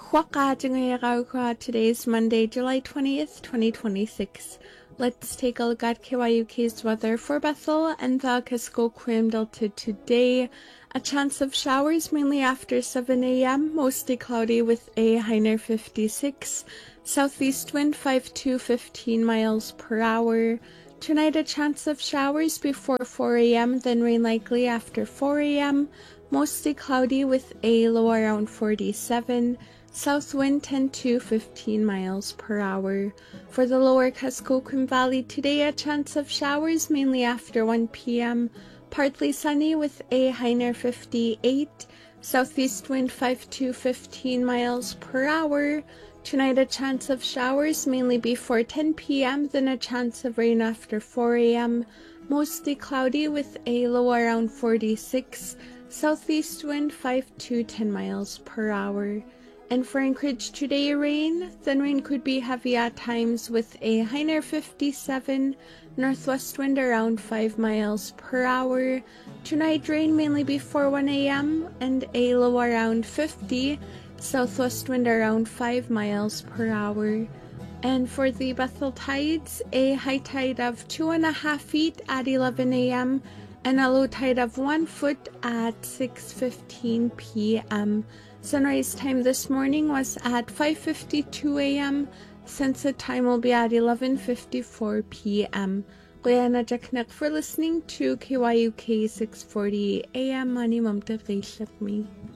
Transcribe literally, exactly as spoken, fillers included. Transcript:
Today is Monday, July twentieth, twenty twenty-six. Let's take a look at K Y U K's weather for Bethel and the Kuskokwim Delta today. A chance of showers mainly after seven a m, mostly cloudy with a high near fifty-six. Southeast wind five to fifteen miles per hour. Tonight a chance of showers before four a m, then rain likely after four a m. Mostly cloudy with a low around forty-seven. South wind ten to fifteen miles per hour. For the lower Kuskokwim Valley today, a chance of showers mainly after one p m. Partly sunny with a high near fifty-eight. Southeast wind five to fifteen miles per hour. Tonight a chance of showers mainly before ten p m, then a chance of rain after four a m. Mostly cloudy with a low around forty-six. Southeast wind five to ten miles per hour. And for Anchorage today, rain. Then rain could be heavy at times with a high near fifty-seven. Northwest wind around five miles per hour. Tonight rain mainly before one a m and a low around fifty. Southwest wind around five miles per hour. And for the Bethel tides, a high tide of two and a half feet at eleven a m and a low tide of one foot at six fifteen p m Sunrise time this morning was at five fifty-two a m Sunset time will be at eleven fifty-four p m Liana Jaknek for listening to K Y U K six forty a m Mani Mamta me.